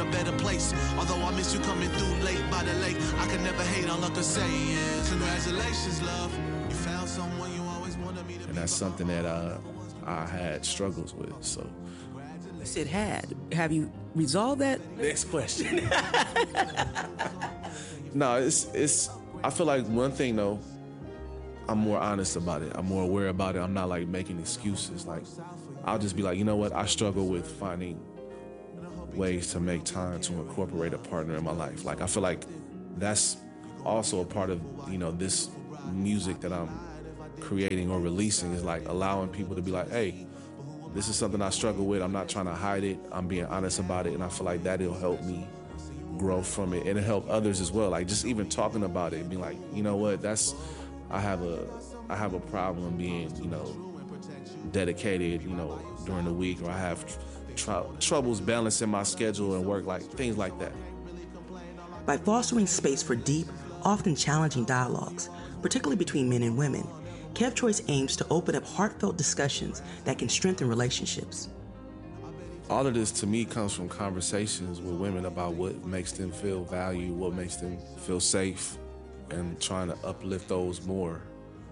better place. Although I miss you coming through late by the lake, I can never hate, all I can say is congratulations, love. You found someone you always wanted me to be. And that's something that I had struggles with, so. You said had. Have you resolved that? Next question. No, it's. I feel like one thing though, I'm more honest about it. I'm more aware about it. I'm not like making excuses. Like, I'll just be like, you know what? I struggle with finding ways to make time to incorporate a partner in my life. Like, I feel like that's also a part of, you know, this music that I'm creating or releasing, is like allowing people to be like, hey, this is something I struggle with. I'm not trying to hide it. I'm being honest about it. And I feel like that'll help me grow from it, and it'll help others as well. Like, just even talking about it and being like, you know what, I have a problem being, you know, dedicated, you know, during the week, or I have troubles balancing my schedule and work, like things like that. By fostering space for deep, often challenging dialogues, particularly between men and women, Kev Choice aims to open up heartfelt discussions that can strengthen relationships. All of this, to me, comes from conversations with women about what makes them feel valued, what makes them feel safe, and trying to uplift those more.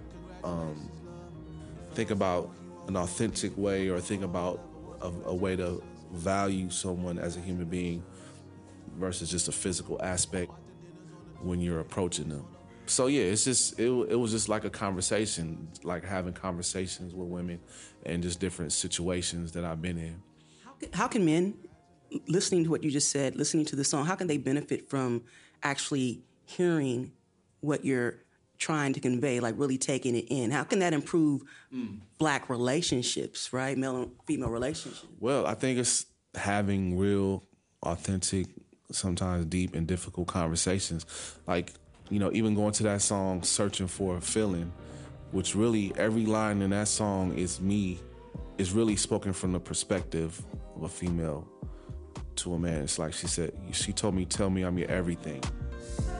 Think about an authentic way, or think about a way to value someone as a human being versus just a physical aspect when you're approaching them. So yeah, it's just it was just like a conversation, like having conversations with women and just different situations that I've been in. How can men, listening to what you just said, listening to the song, how can they benefit from actually hearing what you're trying to convey, like really taking it in? How can that improve Black relationships, right? Male and female relationships? Well, I think it's having real, authentic, sometimes deep and difficult conversations. Like, you know, even going to that song, Searching for a Feeling, which really every line in that song is really spoken from the perspective of a female to a man. It's like she said, she told me, tell me I'm your everything.